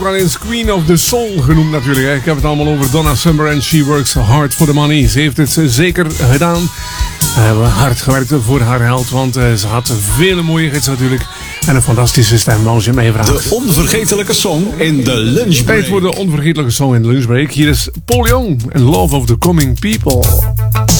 Wel eens Queen of the Soul genoemd natuurlijk. Hè. Ik heb het allemaal over Donna Summer en She Works Hard for the Money. Ze heeft het zeker gedaan. We hebben hard gewerkt voor haar held, want ze had vele mooie hits natuurlijk. En een fantastische stem als je mij vraagt. De onvergetelijke song in de lunchbreak. Tijd voor de onvergetelijke song in de lunchbreak. Hier is Paul Young en Love of the Coming People.